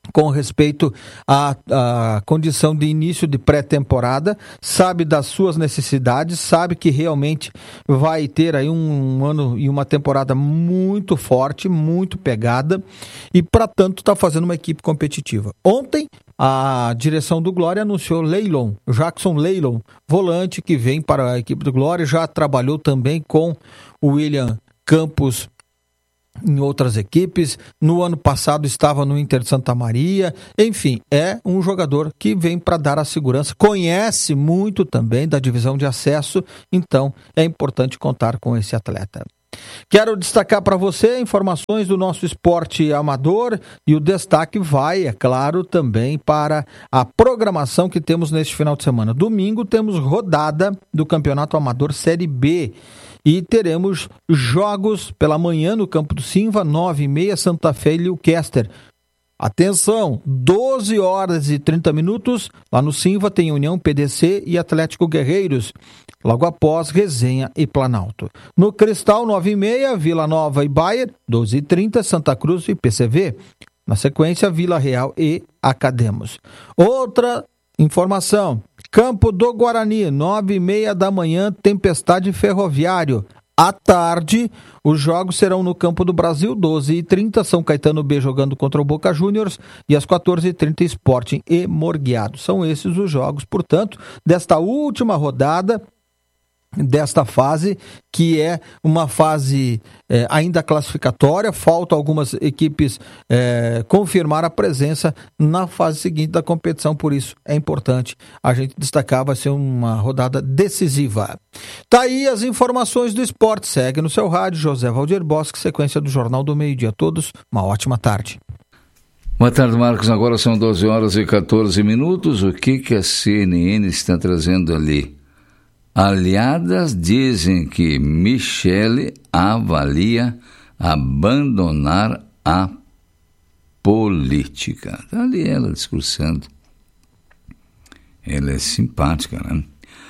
com respeito à, à condição de início de pré-temporada, sabe das suas necessidades, sabe que realmente vai ter aí um, um ano e uma temporada muito forte, muito pegada, e para tanto está fazendo uma equipe competitiva. Ontem, a direção do Glória anunciou Leilon, Jackson Leilon, volante que vem para a equipe do Glória, já trabalhou também com o William Campos em outras equipes, no ano passado estava no Inter de Santa Maria, enfim, é um jogador que vem para dar a segurança, conhece muito também da divisão de acesso, então é importante contar com esse atleta. Quero destacar para você informações do nosso esporte amador e o destaque vai, é claro, também para a programação que temos neste final de semana. Domingo temos rodada do Campeonato Amador Série B. E teremos jogos pela manhã no Campo do Simva, nove e meia, Santa Fé e Newcastle. Atenção, doze horas e trinta minutos, lá no Simva tem União P D C e Atlético Guerreiros. Logo após, Resenha e Planalto. No Cristal, nove e meia, Vila Nova e Bayer, doze e trinta, Santa Cruz e P C V. Na sequência, Vila Real e Academos. Outra informação, Campo do Guarani, nove e meia da manhã, Tempestade Ferroviário. À tarde, os jogos serão no Campo do Brasil, doze e trinta, São Caetano B jogando contra o Boca Juniors e às quatorze e trinta, Sporting e Morgueado. São esses os jogos, portanto, desta última rodada, desta fase, que é uma fase é, ainda classificatória, falta algumas equipes é, confirmar a presença na fase seguinte da competição, por isso é importante a gente destacar, vai ser uma rodada decisiva. Tá aí as informações do esporte, segue no seu rádio, José Valdir Bosque, sequência do Jornal do Meio-Dia. A todos, uma ótima tarde. Boa tarde, Marcos, agora são doze horas e catorze minutos, o que que a C N N está trazendo ali? Aliadas dizem que Michele avalia abandonar a política. Está ali ela discursando. Ela é simpática, né?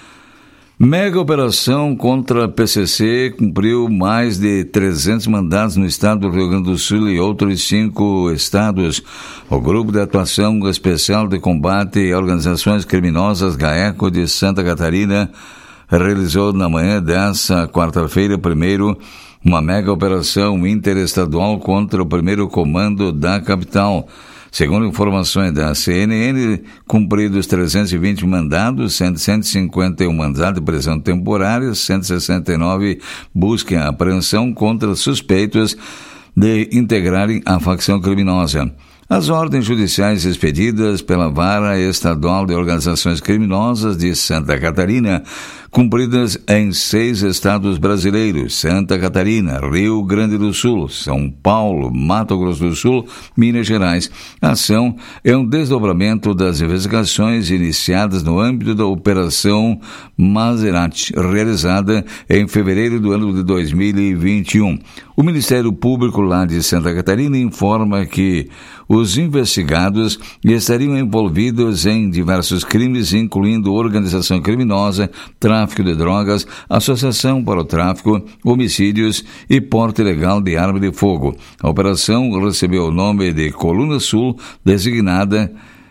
Mega operação contra a P C C cumpriu mais de trezentos mandados no estado do Rio Grande do Sul e outros cinco estados. O Grupo de Atuação Especial de Combate a Organizações Criminosas GAECO de Santa Catarina realizou na manhã dessa quarta-feira, primeiro, uma mega operação interestadual contra o primeiro comando da capital. Segundo informações da C N N, cumpridos trezentos e vinte mandados, sendo cento e cinquenta e um mandados de prisão temporária, cento e sessenta e nove busca e apreensão contra suspeitos de integrarem a facção criminosa. As ordens judiciais expedidas pela Vara Estadual de Organizações Criminosas de Santa Catarina, cumpridas em seis estados brasileiros: Santa Catarina, Rio Grande do Sul, São Paulo, Mato Grosso do Sul, Minas Gerais. A ação é um desdobramento das investigações iniciadas no âmbito da Operação Maserati, realizada em fevereiro do ano de dois mil e vinte e um. O Ministério Público lá de Santa Catarina informa que os investigados estariam envolvidos em diversos crimes, incluindo organização criminosa, tráfico de drogas, associação para o tráfico, homicídios e porte ilegal de arma de fogo. A operação recebeu o nome de Coluna Sul, designada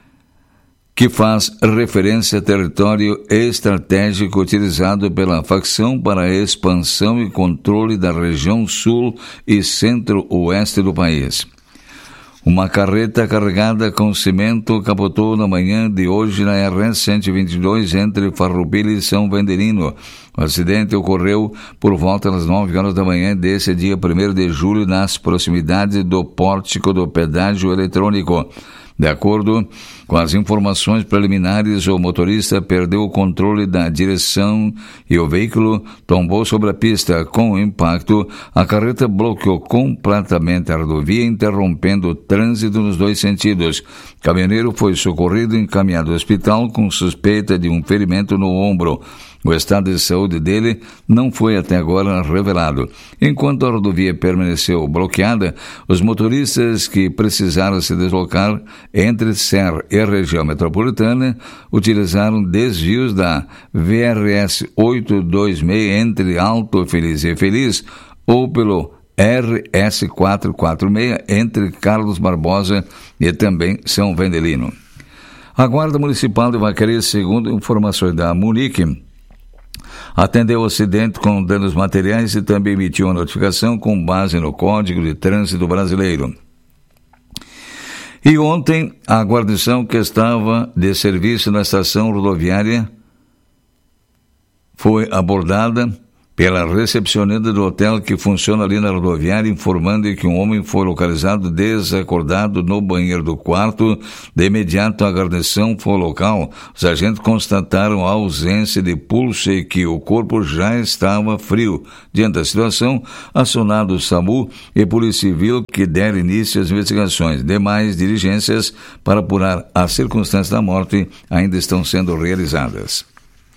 que faz referência a território estratégico utilizado pela facção para a expansão e controle da região sul e centro-oeste do país. Uma carreta carregada com cimento capotou na manhã de hoje na R S cento e vinte e dois entre Farroupilha e São Vendelino. O acidente ocorreu por volta das nove horas da manhã desse dia primeiro de julho nas proximidades do pórtico do pedágio eletrônico. De acordo com as informações preliminares, o motorista perdeu o controle da direção e o veículo tombou sobre a pista. Com o impacto, a carreta bloqueou completamente a rodovia, interrompendo o trânsito nos dois sentidos. O caminhoneiro foi socorrido e encaminhado ao hospital com suspeita de um ferimento no ombro. O estado de saúde dele não foi até agora revelado. Enquanto a rodovia permaneceu bloqueada, os motoristas que precisaram se deslocar entre Serra e região metropolitana utilizaram desvios da V R S oitocentos e vinte e seis entre Alto Feliz e Feliz ou pelo R S quatrocentos e quarenta e seis, entre Carlos Barbosa e também São Vendelino. A Guarda Municipal de Vacaria, segundo informações da Munique, atendeu o acidente com danos materiais e também emitiu uma notificação com base no Código de Trânsito Brasileiro. E ontem, a guarnição que estava de serviço na estação rodoviária foi abordada pela recepcionista do hotel que funciona ali na rodoviária, informando que um homem foi localizado desacordado no banheiro do quarto. De imediato, a guarnição foi ao local. Os agentes constataram a ausência de pulso e que o corpo já estava frio. Diante da situação, acionado o SAMU e Polícia Civil, que deram início às investigações. Demais diligências para apurar as circunstâncias da morte ainda estão sendo realizadas.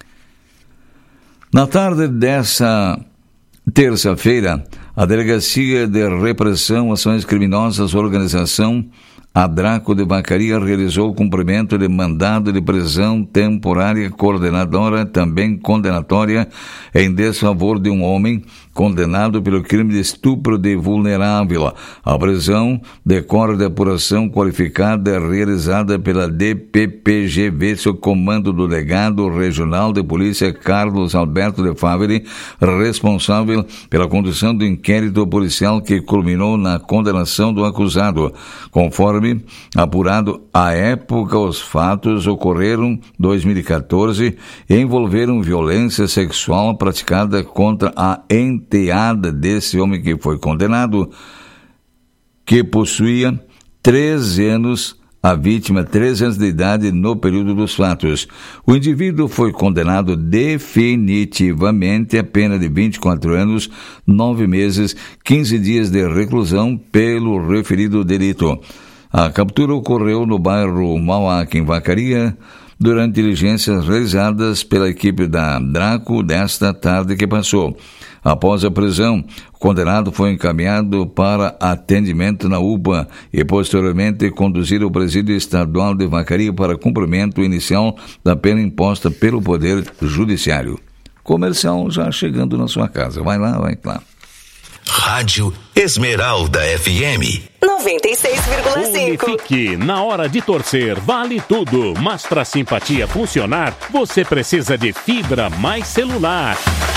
Na tarde dessa terça-feira, a Delegacia de Repressão Ações Criminosas, Organização A Draco de Vacaria, realizou o cumprimento de mandado de prisão temporária coordenadora, também condenatória, em desfavor de um homem condenado pelo crime de estupro de vulnerável. A prisão decorre de apuração qualificada realizada pela D P P G V, sob comando do delegado regional de polícia Carlos Alberto de Favre, responsável pela condução do inquérito policial que culminou na condenação do acusado. Conforme apurado à época, os fatos ocorreram em dois mil e catorze e envolveram violência sexual praticada contra a enteada desse homem que foi condenado, que possuía treze anos, a vítima treze anos de idade no período dos fatos. O indivíduo foi condenado definitivamente a pena de vinte e quatro anos, nove meses, quinze dias de reclusão pelo referido delito. A captura ocorreu no bairro Mauá, em Vacaria, durante diligências realizadas pela equipe da Draco desta tarde que passou. Após a prisão, o condenado foi encaminhado para atendimento na U P A e posteriormente conduzido ao presídio estadual de Vacaria para cumprimento inicial da pena imposta pelo Poder Judiciário. Comercial já chegando na sua casa. Vai lá, vai lá. Rádio Esmeralda F M noventa e seis vírgula cinco. Unifique, na hora de torcer, vale tudo. Mas para a simpatia funcionar, você precisa de fibra mais celular.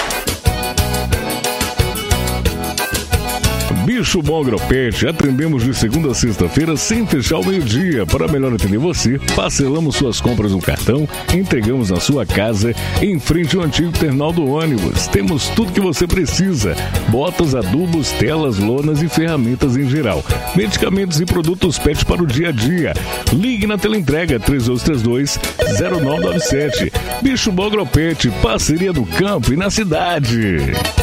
Bicho Bom Agropet, atendemos de segunda a sexta-feira sem fechar o meio-dia. Para melhor atender você, parcelamos suas compras no cartão, entregamos na sua casa, em frente ao antigo terminal do ônibus. Temos tudo que você precisa: botas, adubos, telas, lonas e ferramentas em geral, medicamentos e produtos pet para o dia a dia. Ligue na teleentrega três dois três dois, zero nove nove sete. Bicho Bom Agropet, parceria do campo e na cidade.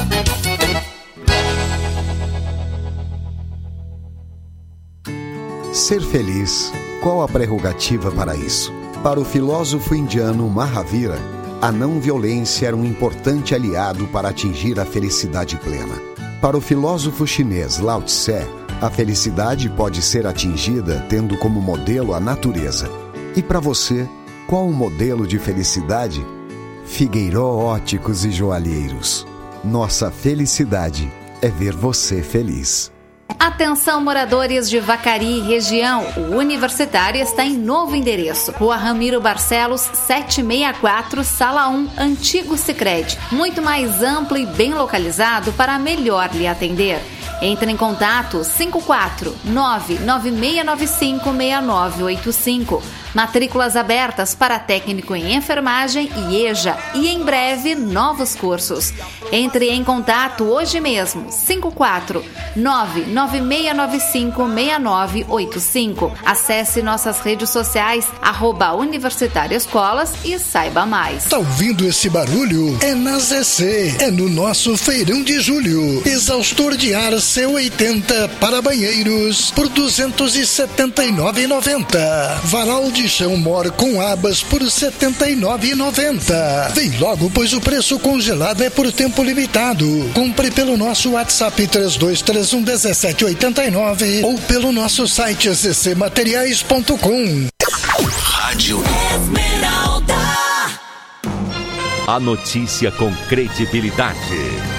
Ser feliz, qual a prerrogativa para isso? Para o filósofo indiano Mahavira, a não violência era um importante aliado para atingir a felicidade plena. Para o filósofo chinês Lao Tse, a felicidade pode ser atingida tendo como modelo a natureza. E para você, qual o modelo de felicidade? Figueiró Óticos e Joalheiros. Nossa felicidade é ver você feliz. Atenção, moradores de Vacaria e região, o Universitário está em novo endereço, Rua Ramiro Barcelos, setecentos e sessenta e quatro, Sala um, Antigo Sicredi, muito mais amplo e bem localizado para melhor lhe atender. Entre em contato cinco quatro nove nove seis nove cinco seis nove oito cinco. Matrículas abertas para técnico em enfermagem e EJA e em breve novos cursos. Entre em contato hoje mesmo cinco quatro nove nove seis nove cinco seis nove oito cinco. Acesse nossas redes sociais arroba Universitário Escolas e saiba mais. Tá ouvindo esse barulho? É na Z C, é no nosso feirão de julho. Exaustor de ar C oitenta para banheiros por duzentos e setenta e nove reais e noventa centavos. Varal de chão Mor com abas por setenta e nove reais e noventa centavos. Vem logo, pois o preço congelado é por tempo limitado. Compre pelo nosso WhatsApp três dois três um um sete oito nove ou pelo nosso site z c materiais ponto com. Rádio Esmeralda. A notícia com credibilidade.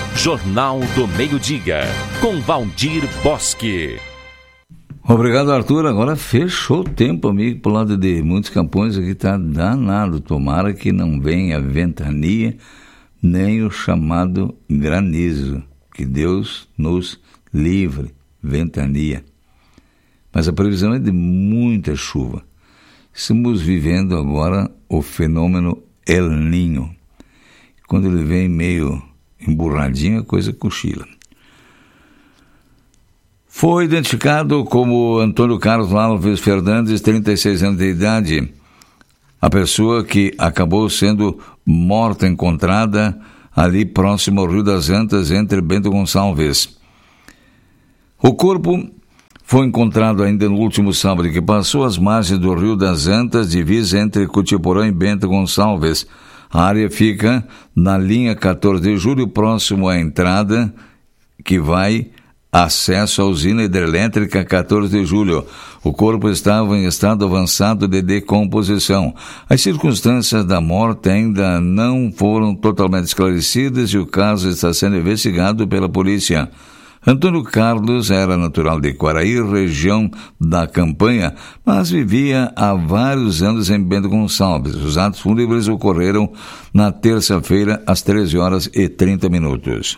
Jornal do Meio-Dia, com Valdir Bosque. Obrigado, Arthur. Agora fechou o tempo, amigo, pro lado de muitos campões aqui tá danado. Tomara que não venha ventania, nem o chamado granizo. Que Deus nos livre, ventania. Mas a previsão é de muita chuva. Estamos vivendo agora o fenômeno El Niño. Quando ele vem meio emburradinho, a coisa cochila. Foi identificado como Antônio Carlos Alves Fernandes, trinta e seis anos de idade, a pessoa que acabou sendo morta, encontrada ali próximo ao Rio das Antas, entre Bento Gonçalves. O corpo foi encontrado ainda no último sábado, que passou às margens do Rio das Antas, divisa entre Cutiporã e Bento Gonçalves. A área fica na linha quatorze de julho, próximo à entrada que vai acesso à usina hidrelétrica quatorze de julho. O corpo estava em estado avançado de decomposição. As circunstâncias da morte ainda não foram totalmente esclarecidas e o caso está sendo investigado pela polícia. Antônio Carlos era natural de Quaraí, região da Campanha, mas vivia há vários anos em Bento Gonçalves. Os atos fúnebres ocorreram na terça-feira, às treze horas e trinta minutos.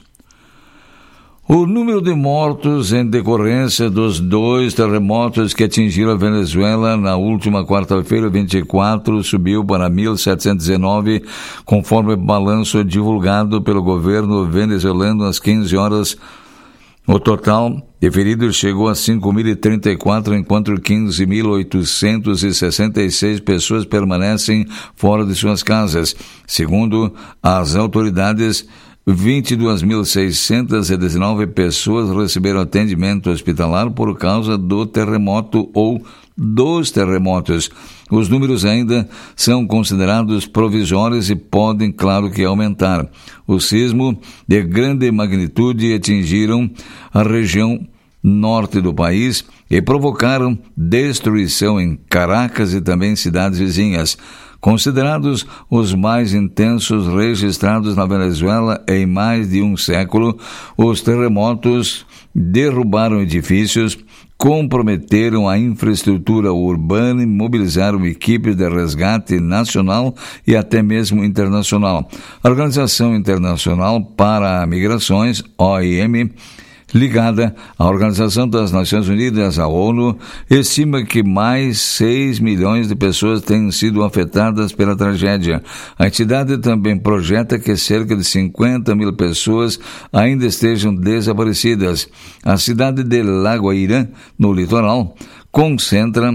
O número de mortos em decorrência dos dois terremotos que atingiram a Venezuela na última quarta-feira, vinte e quatro, subiu para mil setecentos e dezenove, conforme balanço divulgado pelo governo venezuelano às quinze horas. O total de feridos chegou a cinco mil e trinta e quatro, enquanto quinze mil oitocentos e sessenta e seis pessoas permanecem fora de suas casas. Segundo as autoridades, vinte e duas mil seiscentos e dezenove pessoas receberam atendimento hospitalar por causa do terremoto ou dos terremotos. Os números ainda são considerados provisórios e podem, claro que, aumentar. O sismo de grande magnitude atingiram a região norte do país e provocaram destruição em Caracas e também cidades vizinhas. Considerados os mais intensos registrados na Venezuela em mais de um século, os terremotos derrubaram edifícios, comprometeram a infraestrutura urbana e mobilizaram equipes de resgate nacional e até mesmo internacional. A Organização Internacional para Migrações, O I M, ligada à Organização das Nações Unidas, a ONU, estima que mais seis milhões de pessoas tenham sido afetadas pela tragédia. A entidade também projeta que cerca de cinquenta mil pessoas ainda estejam desaparecidas. A cidade de La Guaira, no litoral, concentra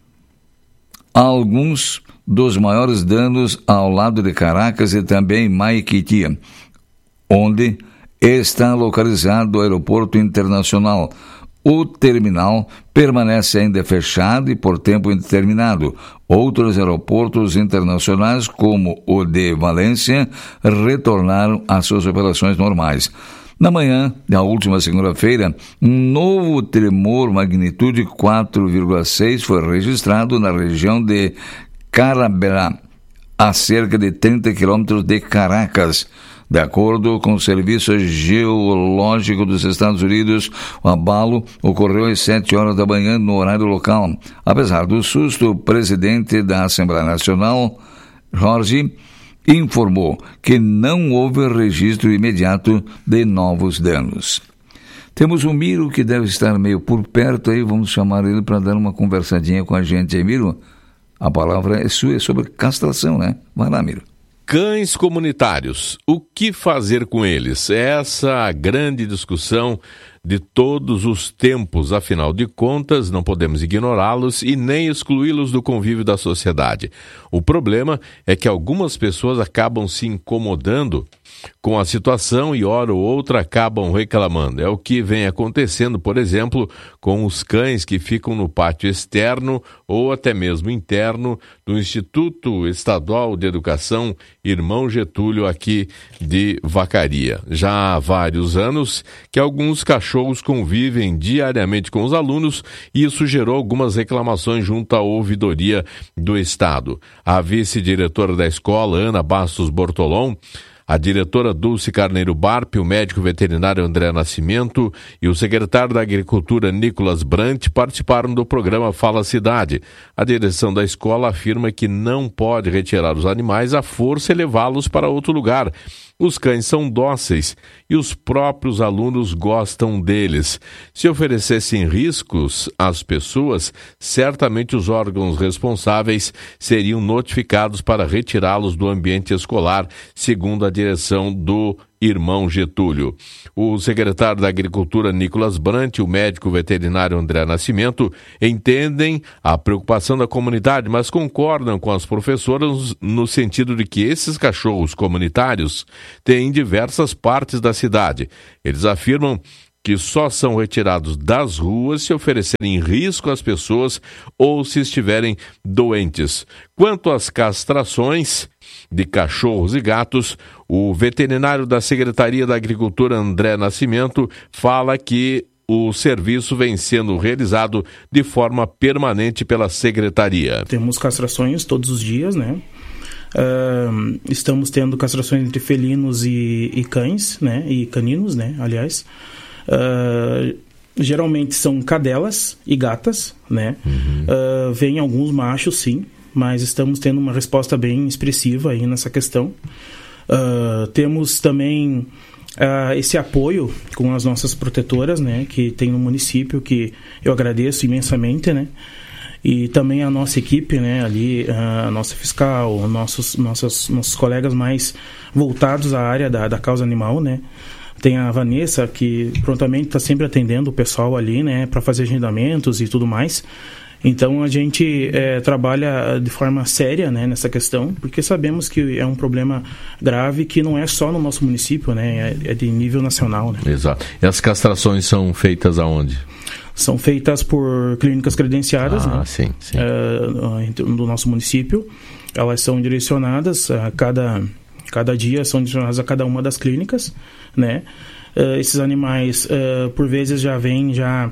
alguns dos maiores danos ao lado de Caracas e também Maiquetía, onde está localizado o aeroporto internacional. O terminal permanece ainda fechado e por tempo indeterminado. Outros aeroportos internacionais, como o de Valência, retornaram às suas operações normais. Na manhã da última segunda-feira, um novo tremor magnitude quatro vírgula seis foi registrado na região de Carabela, a cerca de trinta quilômetros de Caracas. De acordo com o Serviço Geológico dos Estados Unidos, o abalo ocorreu às sete horas da manhã no horário local. Apesar do susto, o presidente da Assembleia Nacional, Jorge, informou que não houve registro imediato de novos danos. Temos o Miro, que deve estar meio por perto aí, vamos chamar ele para dar uma conversadinha com a gente aí, Miro. A palavra é sua, é sobre castração, né? Vai lá, Miro. Cães comunitários, o que fazer com eles? Essa é a grande discussão de todos os tempos. Afinal de contas, não podemos ignorá-los e nem excluí-los do convívio da sociedade. O problema é que algumas pessoas acabam se incomodando com a situação e hora ou outra acabam reclamando. É o que vem acontecendo, por exemplo, com os cães que ficam no pátio externo ou até mesmo interno do Instituto Estadual de Educação Irmão Getúlio aqui de Vacaria. Já há vários anos que alguns cachorros convivem diariamente com os alunos e isso gerou algumas reclamações junto à ouvidoria do Estado. A vice-diretora da escola, Ana Bastos Bortolom, A diretora Dulce Carneiro Barpe, o médico veterinário André Nascimento e o secretário da Agricultura Nicolas Brant participaram do programa Fala Cidade. A direção da escola afirma que não pode retirar os animais à força e levá-los para outro lugar. Os cães são dóceis e os próprios alunos gostam deles. Se oferecessem riscos às pessoas, certamente os órgãos responsáveis seriam notificados para retirá-los do ambiente escolar, segundo a direção do Irmão Getúlio. O secretário da Agricultura, Nicolas Brant, e o médico veterinário André Nascimento entendem a preocupação da comunidade, mas concordam com as professoras no sentido de que esses cachorros comunitários têm em diversas partes da cidade. Eles afirmam que só são retirados das ruas se oferecerem risco às pessoas ou se estiverem doentes. Quanto às castrações de cachorros e gatos, o veterinário da Secretaria da Agricultura, André Nascimento, fala que o serviço vem sendo realizado de forma permanente pela Secretaria. Temos castrações todos os dias, né? Uh, estamos tendo castrações entre felinos e, e cães, né? E caninos, né? Aliás. Uh, geralmente são cadelas e gatas, né? Uhum. Uh, vem alguns machos, sim, mas estamos tendo uma resposta bem expressiva aí nessa questão. Uh, temos também uh, esse apoio com as nossas protetoras, né? Que tem no município, que eu agradeço imensamente, né? E também a nossa equipe, né? Ali, a nossa fiscal, nossos, nossos, nossos colegas mais voltados à área da, da causa animal, né? Tem a Vanessa, que prontamente está sempre atendendo o pessoal ali, né, para fazer agendamentos e tudo mais. Então, a gente é, trabalha de forma séria, né, nessa questão, porque sabemos que é um problema grave que não é só no nosso município, né, é, é de nível nacional. Né? Exato. E as castrações são feitas aonde? São feitas por clínicas credenciadas, ah, né, sim, sim. É, do nosso município. Elas são direcionadas a cada... Cada dia são direcionados a cada uma das clínicas, né? Uh, esses animais, uh, por vezes, já vêm já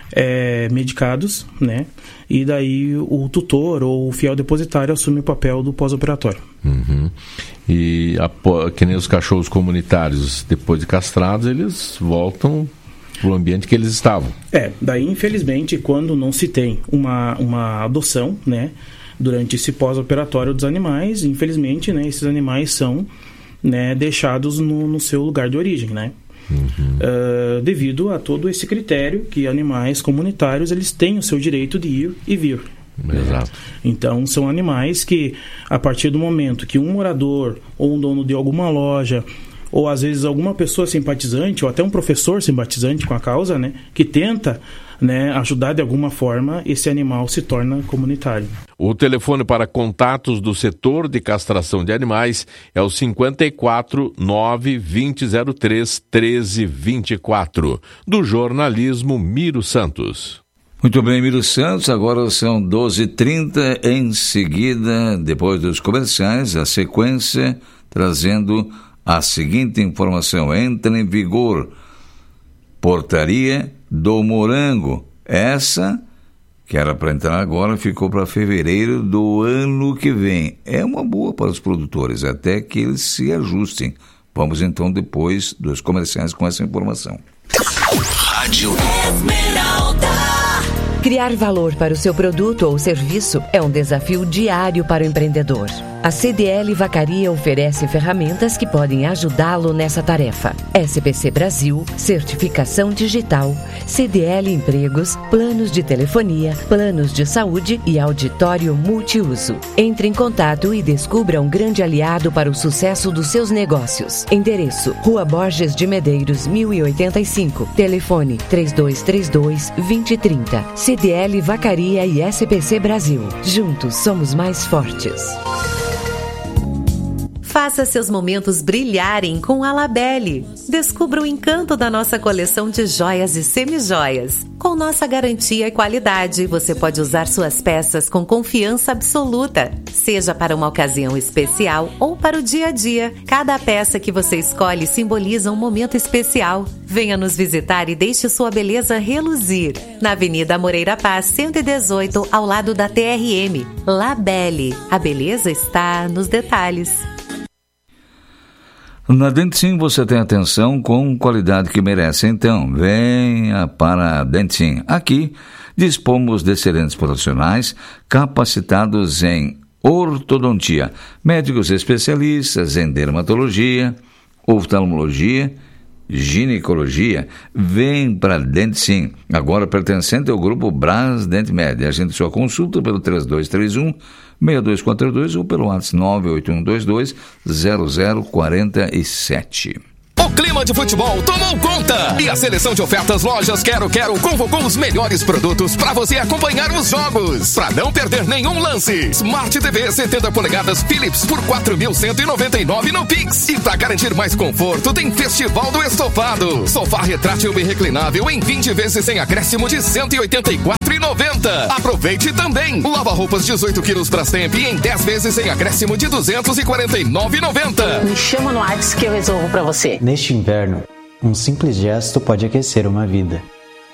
é, medicados, né? E daí o tutor ou o fiel depositário assume o papel do pós-operatório. Uhum. E a, que nem os cachorros comunitários, depois de castrados, eles voltam para o ambiente que eles estavam. É, daí, infelizmente, quando não se tem uma, uma adoção, né? Durante esse pós-operatório dos animais, infelizmente, né, esses animais são, né, deixados no, no seu lugar de origem, né? Uhum. Uh, devido a todo esse critério que animais comunitários eles têm o seu direito de ir e vir. Exato. Então, são animais que, a partir do momento que um morador ou um dono de alguma loja, ou às vezes alguma pessoa simpatizante, ou até um professor simpatizante com a causa, né, que tenta, né, ajudar de alguma forma, esse animal se torna comunitário. O telefone para contatos do setor de castração de animais é o cinquenta e quatro, nove, vinte, zero três, treze, vinte e quatro, do jornalismo Miro Santos. Muito bem, Miro Santos, agora são doze e trinta, em seguida, depois dos comerciais, a sequência trazendo a seguinte informação: entra em vigor portaria do morango. Essa, que era para entrar agora, ficou para fevereiro do ano que vem. É uma boa para os produtores, até que eles se ajustem. Vamos então depois dos comerciais com essa informação. Rádio Esmeralda. Criar valor para o seu produto ou serviço é um desafio diário para o empreendedor. A C D L Vacaria oferece ferramentas que podem ajudá-lo nessa tarefa. S B C Brasil, certificação digital, C D L Empregos, planos de telefonia, planos de saúde e auditório multiuso. Entre em contato e descubra um grande aliado para o sucesso dos seus negócios. Endereço: Rua Borges de Medeiros, mil e oitenta e cinco. Telefone três dois três dois, dois zero três zero. C D L Vacaria e S B C Brasil. Juntos somos mais fortes. Faça seus momentos brilharem com a Labelle. Descubra o encanto da nossa coleção de joias e semijoias. Com nossa garantia e qualidade, você pode usar suas peças com confiança absoluta. Seja para uma ocasião especial ou para o dia a dia, cada peça que você escolhe simboliza um momento especial. Venha nos visitar e deixe sua beleza reluzir. Na Avenida Moreira Paz, cento e dezoito, ao lado da T R M. Labelle. A beleza está nos detalhes. Na Dentim você tem atenção com qualidade que merece. Então, venha para a Dentim. Aqui dispomos de excelentes profissionais capacitados em ortodontia, médicos especialistas em dermatologia, oftalmologia, ginecologia. Vem para Dentim, agora pertencente ao grupo Braz Dentmed. Agende sua consulta pelo três dois três um, seis dois quatro dois ou pelo WhatsApp nove oito um dois dois, zero zero quatro sete. O clima de futebol tomou conta e a seleção de ofertas Lojas Quero Quero convocou os melhores produtos para você acompanhar os jogos. Para não perder nenhum lance, Smart T V setenta polegadas Philips por quatro mil cento e noventa e nove no Pix. E para garantir mais conforto, tem Festival do Estofado. Sofá retrátil e reclinável em vinte vezes sem acréscimo de cento e oitenta e quatro reais e noventa centavos. Aproveite também. Lava-roupas dezoito quilos Brastemp em dez vezes sem acréscimo de duzentos e quarenta e nove reais e noventa centavos. Me chama no WhatsApp que eu resolvo para você. Neste inverno, um simples gesto pode aquecer uma vida.